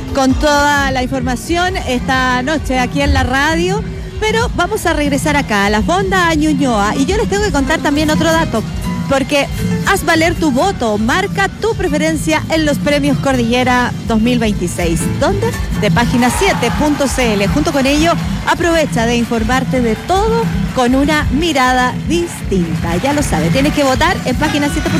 con toda la información esta noche aquí en la radio, pero vamos a regresar acá a la Fonda a Ñuñoa y yo les tengo que contar también otro dato, porque haz valer tu voto, marca tu preferencia en los premios Cordillera 2026, ¿dónde? De página7.cl. Junto con ello, aprovecha de informarte de todo con una mirada distinta. Ya lo sabes, tienes que votar en página7.cl.